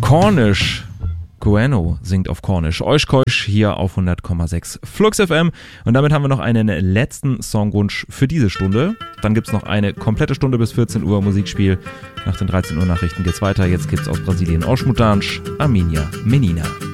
Cornish. Coeno singt auf Cornish. Oischkoisch hier auf 100,6 Flux FM. Und damit haben wir noch einen letzten Songwunsch für diese Stunde. Dann gibt es noch eine komplette Stunde bis 14 Uhr Musikspiel. Nach den 13 Uhr Nachrichten geht's weiter. Jetzt gibt's aus Brasilien Oshmutanch, Arminia Menina.